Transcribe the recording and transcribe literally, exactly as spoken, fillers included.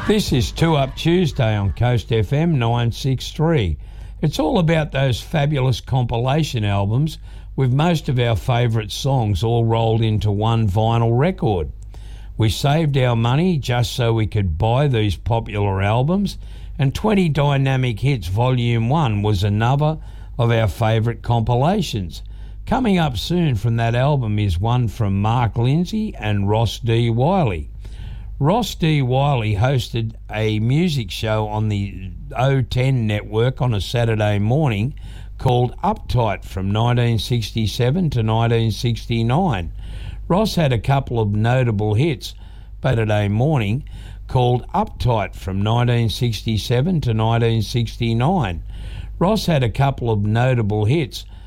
This is Two Up Tuesday on Coast F M nine sixty-three. It's all about those fabulous compilation albums with most of our favourite songs all rolled into one vinyl record. We saved our money just so we could buy these popular albums, and twenty Dynamic Hits Volume one was another of our favourite compilations. Coming up soon from that album is one from Mark Lindsay and Ross D. Wiley. Ross D. Wiley hosted a music show on the O ten network on a Saturday morning called Uptight from nineteen sixty-seven to nineteen sixty-nine. Ross had a couple of notable hits Saturday morning called Uptight from nineteen sixty-seven to nineteen sixty-nine. Ross had a couple of notable hits